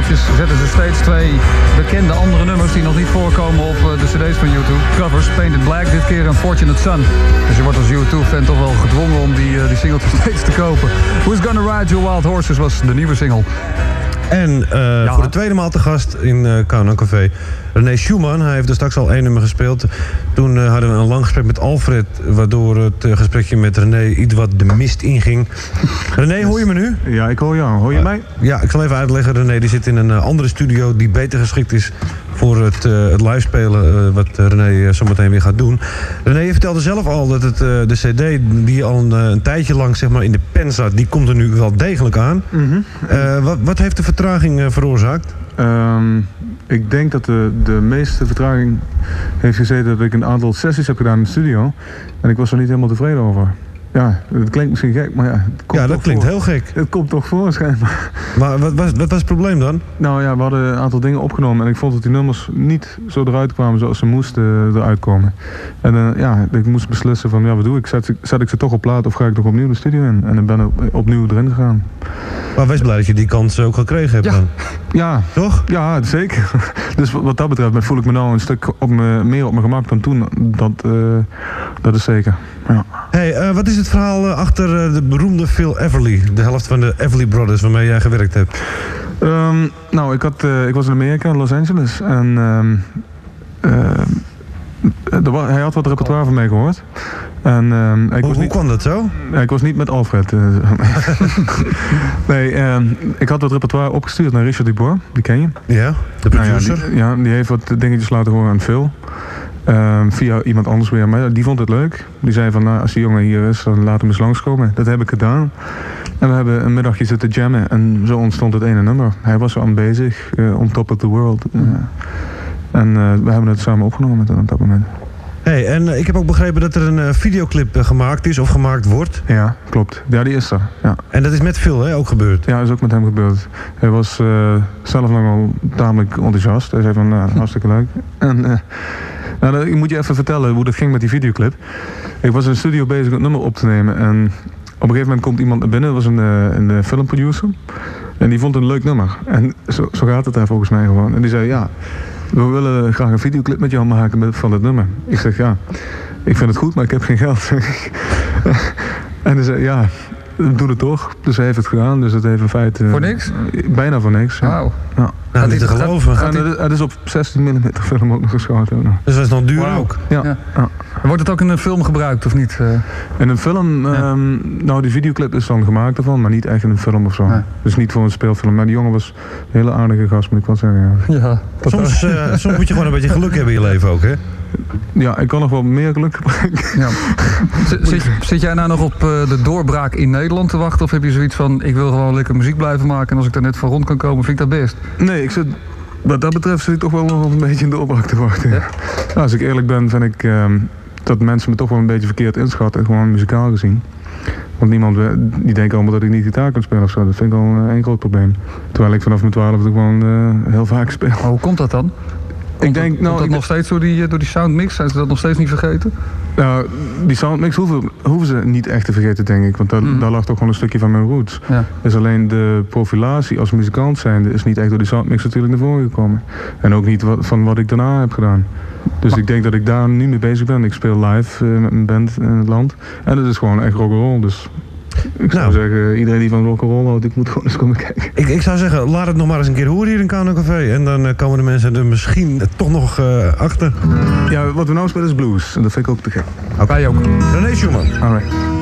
plaatjes zetten ze steeds 2 bekende andere nummers die nog niet voorkomen op de cd's van U2. Covers, Painted Black, dit keer een Fortunate Son. Dus je wordt als U2-fan toch wel gedwongen om die singeltjes steeds te kopen. Who's Gonna Ride Your Wild Horses was de nieuwe single. En voor de tweede maal te gast in Countdown Café, René Schumann. Hij heeft er straks al 1 nummer gespeeld. Toen hadden we een lang gesprek met Alfred, waardoor het gesprekje met René iets wat de mist inging. René, hoor je me nu? Ja, ik hoor jou. Hoor je mij? Ja, ik zal even uitleggen. René die zit in een andere studio die beter geschikt is voor het live spelen, wat René zometeen weer gaat doen. René, je vertelde zelf al dat het, de cd die al een tijdje lang zeg maar, in de pen zat, die komt er nu wel degelijk aan. Wat heeft de vertraging veroorzaakt? Ik denk dat de meeste vertraging heeft gezeten dat ik een aantal sessies heb gedaan in de studio. En ik was er niet helemaal tevreden over. Ja, dat klinkt misschien gek, maar ja... Dat klinkt heel gek. Het komt toch voor, schijnbaar. Maar wat was het probleem dan? Nou ja, we hadden een aantal dingen opgenomen en ik vond dat die nummers niet zo eruit kwamen zoals ze moesten eruit komen. En ik moest beslissen van, ja, wat doe ik? Zet ik ze toch op plaat of ga ik toch opnieuw de studio in? En dan ben ik opnieuw erin gegaan. Maar wees blij dat je die kans ook gekregen hebt dan. Ja. Toch? Ja, zeker. Dus wat dat betreft voel ik me nou een stuk meer op mijn gemak dan toen. Dat is zeker. Ja. Hey, wat is het verhaal achter de beroemde Phil Everly? De helft van de Everly Brothers waarmee jij gewerkt hebt. Ik was in Amerika, in Los Angeles. En hij had wat repertoire van mij gehoord. En, hoe kwam dat zo? Ik was niet met Alfred. Nee, ik had wat repertoire opgestuurd naar Richard Dubois. Die ken je? Ja, de producer. Die heeft wat dingetjes laten horen aan Phil. Via iemand anders weer. Maar die vond het leuk. Die zei van, nou, als die jongen hier is, dan laat hem eens langskomen. Dat heb ik gedaan. En we hebben een middagje zitten jammen. En zo ontstond het ene nummer. Hij was zo aan bezig. On Top of the World. En we hebben het samen opgenomen op dat moment. Hey, en ik heb ook begrepen dat er een videoclip gemaakt is of gemaakt wordt. Ja, klopt. Ja, die is er. Ja. En dat is met Phil, hè, ook gebeurd? Ja, dat is ook met hem gebeurd. Hij was zelf nogal tamelijk enthousiast. Hij zei van, hartstikke leuk. En ik moet je even vertellen hoe dat ging met die videoclip. Ik was in de studio bezig het nummer op te nemen. En op een gegeven moment komt iemand naar binnen. Dat was een filmproducer. En die vond het een leuk nummer. En zo gaat het daar volgens mij gewoon. En die zei, ja, we willen graag een videoclip met jou maken van het nummer. Ik zeg, ja, ik vind het goed, maar ik heb geen geld. En hij zei, ja, we doen het toch. Dus hij heeft het gedaan. Dus het heeft in feite... Voor niks? Bijna voor niks. Ja. Wauw. Ja. Nou, niet te geloven. Het is op 16 mm film ook nog geschoten. Dus dat is nog duur ook? Ja. Wordt het ook in een film gebruikt of niet? In een film, die videoclip is dan gemaakt ervan, maar niet echt in een film of zo. Nee. Dus niet voor een speelfilm. Maar die jongen was een hele aardige gast, moet ik wel zeggen. Ja. Soms moet je gewoon een beetje geluk hebben in je leven ook, hè? Ja, ik kan nog wel meer geluk gebruiken. Ja. Zit jij nou nog op de doorbraak in Nederland te wachten? Of heb je zoiets van, ik wil gewoon lekker muziek blijven maken en als ik daar net voor rond kan komen, vind ik dat best? Nee, wat dat betreft zit ik toch wel nog een beetje in de doorbraak te wachten. Ja? Nou, als ik eerlijk ben, vind ik dat mensen me toch wel een beetje verkeerd inschatten, gewoon muzikaal gezien. Want niemand die denkt allemaal dat ik niet gitaar kan spelen of zo. Dat vind ik al een groot probleem. Terwijl ik vanaf mijn 12 gewoon heel vaak speel. Hoe komt dat dan? Komt dat nog steeds door die soundmix? Zijn ze dat nog steeds niet vergeten? Nou, die soundmix hoeven ze niet echt te vergeten, denk ik. Want daar lag toch gewoon een stukje van mijn roots. Ja. Dus alleen de profilatie als muzikant zijnde is niet echt door die soundmix natuurlijk naar voren gekomen. En ook niet van wat ik daarna heb gedaan. Dus ik denk dat ik daar nu mee bezig ben. Ik speel live met mijn band in het land. En dat is gewoon echt rock'n'roll. Dus ik zou zeggen, iedereen die van rock'n'roll houdt, ik moet gewoon eens komen kijken. Ik zou zeggen, laat het nog maar eens een keer horen hier in Countdown Café. En dan komen de mensen er misschien toch nog achter. Ja, wat we nou spelen is blues. En dat vind ik ook te gek. Wij ook. René Schumann. Alright.